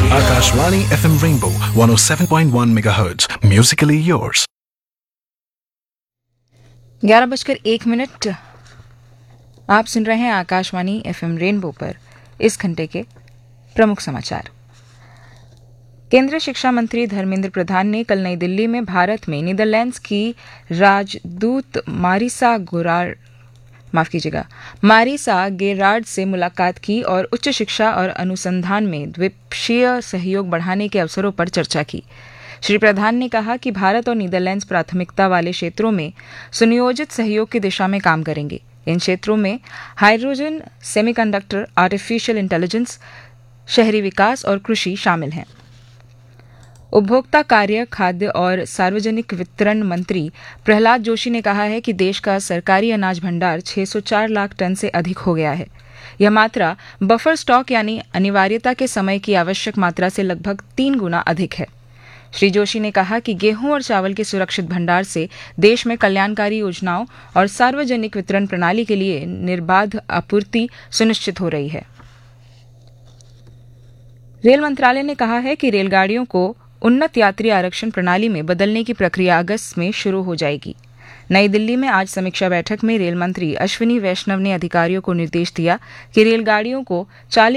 Akashvani FM Rainbow 107.1 MHz. Musically yours. 11:01 आप सुन रहे हैं आकाशवाणी एफएम रेनबो पर इस घंटे के प्रमुख समाचार। केंद्रीय शिक्षा मंत्री धर्मेंद्र प्रधान ने कल नई दिल्ली में भारत में नीदरलैंड्स की राजदूत मारिसा गेरार्ड से मुलाकात की और उच्च शिक्षा और अनुसंधान में द्विपक्षीय सहयोग बढ़ाने के अवसरों पर चर्चा की। श्री प्रधान ने कहा कि भारत और नीदरलैंड्स प्राथमिकता वाले क्षेत्रों में सुनियोजित सहयोग की दिशा में काम करेंगे। इन क्षेत्रों में हाइड्रोजन, सेमीकंडक्टर, आर्टिफिशियल इंटेलिजेंस, शहरी विकास और कृषि शामिल हैं। उपभोक्ता कार्य, खाद्य और सार्वजनिक वितरण मंत्री प्रहलाद जोशी ने कहा है कि देश का सरकारी अनाज भंडार 604 लाख टन से अधिक हो गया है। यह मात्रा बफर स्टॉक यानी अनिवार्यता के समय की आवश्यक मात्रा से लगभग 3 गुना अधिक है। श्री जोशी ने कहा कि गेहूं और चावल के सुरक्षित भंडार से देश में कल्याणकारी योजनाओं और सार्वजनिक वितरण प्रणाली के लिए निर्बाध आपूर्ति सुनिश्चित हो रही है। रेल मंत्रालय ने कहा है कि रेलगाड़ियों को उन्नत यात्री आरक्षण प्रणाली में बदलने की प्रक्रिया अगस्त में शुरू हो जाएगी। नई दिल्ली में आज समीक्षा बैठक में रेल मंत्री अश्विनी वैष्णव ने अधिकारियों को निर्देश दिया कि रेलगाड़ियों को 40